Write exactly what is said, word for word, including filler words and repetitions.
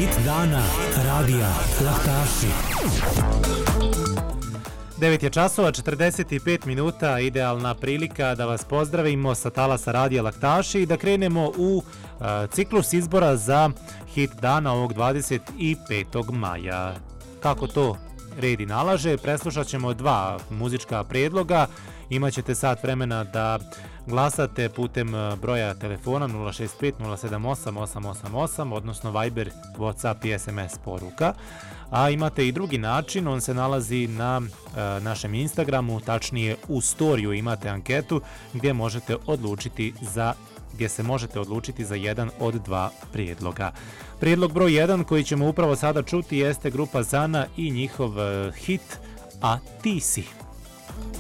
Hit dana radija Laktaši. devet je časova, četrdeset pet minuta, idealna prilika da vas pozdravimo sa talasa radija Laktaši i da krenemo u uh, ciklus izbora za hit dana ovog dvadeset petog maja. Kako to red i nalaže, preslušat ćemo dva muzička predloga. Imaćete sat vremena da glasate putem broja telefona nula šest pet nula sedam osam osam osam osam, odnosno Viber, WhatsApp i S M S poruka. A imate i drugi način, on se nalazi na e, našem Instagramu, tačnije u storiju imate anketu gdje možete odlučiti za gdje se možete odlučiti za jedan od dva prijedloga. Prijedlog broj jedan koji ćemo upravo sada čuti jeste grupa Zana i njihov e, hit A ti si.